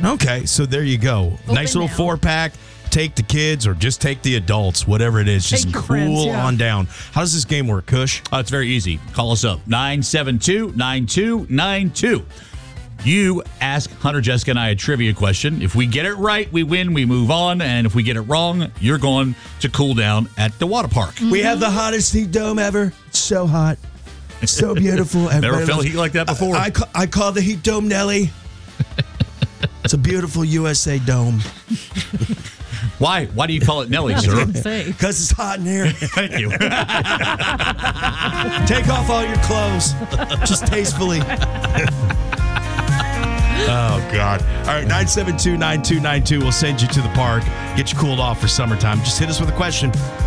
Okay, so there you go. Nice little 4-pack. Take the kids or just take the adults, whatever it is. Just Take your cool friends, yeah. on down. How does this game work, Kush? It's very easy. Call us up, 972-9292. You ask Hunter, Jessica, and I a trivia question. If we get it right, we win, we move on. And if we get it wrong, you're going to cool down at the water park. We have the hottest heat dome ever. It's so hot. It's so beautiful. Never felt heat like that before. I call the heat dome Nelly. It's a beautiful USA dome. Why do you call it Nelly, sir? Because it's hot in here. Thank you. Take off all your clothes. Just tastefully. Oh, God. All right, 972-9292. We'll send you to the park. Get you cooled off for summertime. Just hit us with a question.